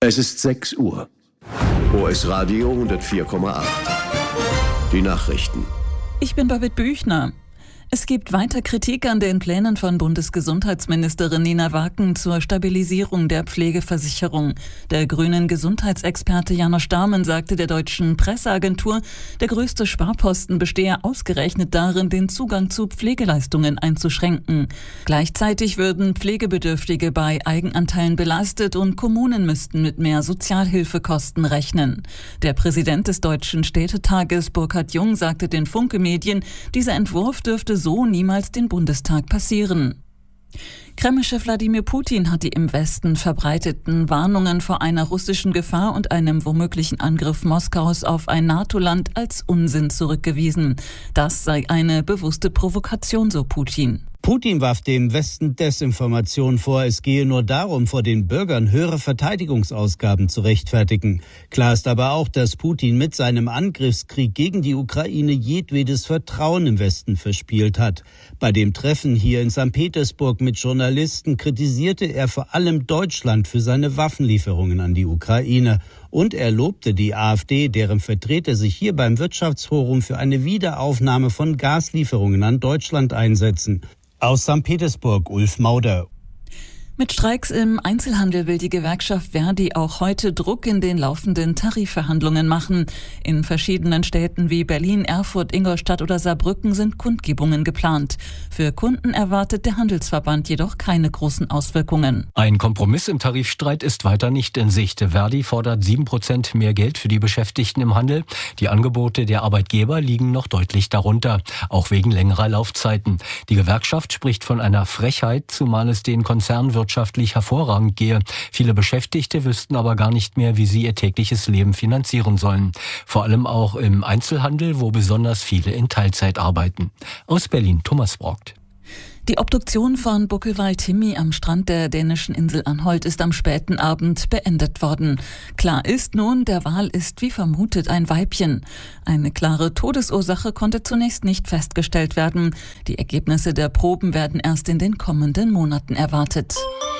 Es ist 6 Uhr. OS Radio 104,8. Die Nachrichten. Ich bin Babette Büchner. Es gibt weiter Kritik an den Plänen von Bundesgesundheitsministerin Nina Wacken zur Stabilisierung der Pflegeversicherung. Der grünen Gesundheitsexperte Janosch Dahmen sagte der deutschen Presseagentur, der größte Sparposten bestehe ausgerechnet darin, den Zugang zu Pflegeleistungen einzuschränken. Gleichzeitig würden Pflegebedürftige bei Eigenanteilen belastet und Kommunen müssten mit mehr Sozialhilfekosten rechnen. Der Präsident des Deutschen Städtetages Burkhard Jung sagte den Funke-Medien, dieser Entwurf dürfte so niemals den Bundestag passieren. Kreml-Chef Wladimir Putin hat die im Westen verbreiteten Warnungen vor einer russischen Gefahr und einem womöglichen Angriff Moskaus auf ein NATO-Land als Unsinn zurückgewiesen. Das sei eine bewusste Provokation, so Putin. Putin warf dem Westen Desinformation vor, es gehe nur darum, vor den Bürgern höhere Verteidigungsausgaben zu rechtfertigen. Klar ist aber auch, dass Putin mit seinem Angriffskrieg gegen die Ukraine jedwedes Vertrauen im Westen verspielt hat. Bei dem Treffen hier in St. Petersburg mit Journalisten kritisierte er vor allem Deutschland für seine Waffenlieferungen an die Ukraine. Und er lobte die AfD, deren Vertreter sich hier beim Wirtschaftsforum für eine Wiederaufnahme von Gaslieferungen an Deutschland einsetzen. Aus St. Petersburg, Ulf Mauder. Mit Streiks im Einzelhandel will die Gewerkschaft Verdi auch heute Druck in den laufenden Tarifverhandlungen machen. In verschiedenen Städten wie Berlin, Erfurt, Ingolstadt oder Saarbrücken sind Kundgebungen geplant. Für Kunden erwartet der Handelsverband jedoch keine großen Auswirkungen. Ein Kompromiss im Tarifstreit ist weiter nicht in Sicht. Verdi fordert 7% mehr Geld für die Beschäftigten im Handel. Die Angebote der Arbeitgeber liegen noch deutlich darunter, auch wegen längerer Laufzeiten. Die Gewerkschaft spricht von einer Frechheit, zumal es den Konzernen wirtschaftlich hervorragend gehe. Viele Beschäftigte wüssten aber gar nicht mehr, wie sie ihr tägliches Leben finanzieren sollen. Vor allem auch im Einzelhandel, wo besonders viele in Teilzeit arbeiten. Aus Berlin, Thomas Brockt. Die Obduktion von Buckelwal Timmy am Strand der dänischen Insel Anholt ist am späten Abend beendet worden. Klar ist nun, der Wal ist wie vermutet ein Weibchen. Eine klare Todesursache konnte zunächst nicht festgestellt werden. Die Ergebnisse der Proben werden erst in den kommenden Monaten erwartet.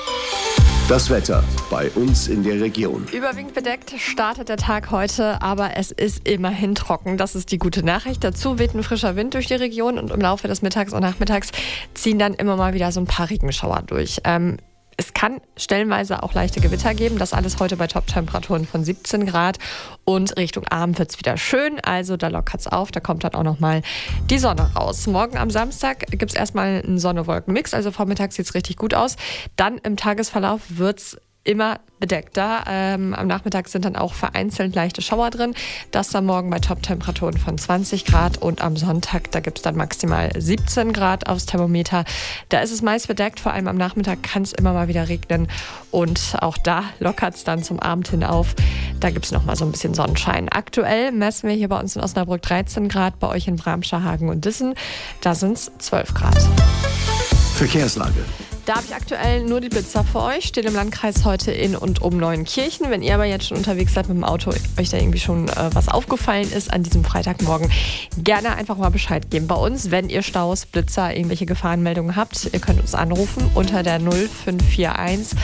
Das Wetter bei uns in der Region. Überwiegend bedeckt startet der Tag heute, aber es ist immerhin trocken. Das ist die gute Nachricht. Dazu weht ein frischer Wind durch die Region und im Laufe des Mittags und Nachmittags ziehen dann immer mal wieder so ein paar Regenschauer durch. Es kann stellenweise auch leichte Gewitter geben. Das alles heute bei Top-Temperaturen von 17 Grad. Und Richtung Abend wird es wieder schön. Also da lockert es auf. Da kommt dann auch nochmal die Sonne raus. Morgen am Samstag gibt es erstmal einen Sonne-Wolken-Mix. Also vormittags sieht es richtig gut aus. Dann im Tagesverlauf wird es immer bedeckter. Am Nachmittag sind dann auch vereinzelt leichte Schauer drin. Das dann morgen bei Top-Temperaturen von 20 Grad und am Sonntag, da gibt es dann maximal 17 Grad aufs Thermometer. Da ist es meist bedeckt, vor allem am Nachmittag kann es immer mal wieder regnen und auch da lockert es dann zum Abend hin auf. Da gibt es nochmal so ein bisschen Sonnenschein. Aktuell messen wir hier bei uns in Osnabrück 13 Grad, bei euch in Bramscher, Hagen und Dissen, da sind es 12 Grad. Verkehrslage. Da habe ich aktuell nur die Blitzer für euch. Steht im Landkreis heute in und um Neuenkirchen. Wenn ihr aber jetzt schon unterwegs seid mit dem Auto, euch da irgendwie schon was aufgefallen ist an diesem Freitagmorgen, gerne einfach mal Bescheid geben bei uns, wenn ihr Staus, Blitzer, irgendwelche Gefahrenmeldungen habt. Ihr könnt uns anrufen unter der 0541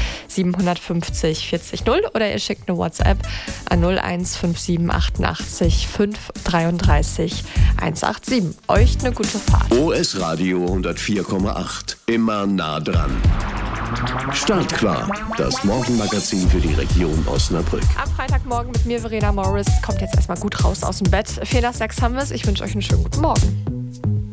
750 40 0 oder ihr schickt eine WhatsApp an 0157 88 533 187. Euch eine gute Fahrt. OS Radio 104,8. Immer nah dran. Startklar, das Morgenmagazin für die Region Osnabrück. Am Freitagmorgen mit mir, Verena Morris, kommt jetzt erstmal gut raus aus dem Bett. 4 nach 6 haben wir es. Ich wünsche euch einen schönen guten Morgen.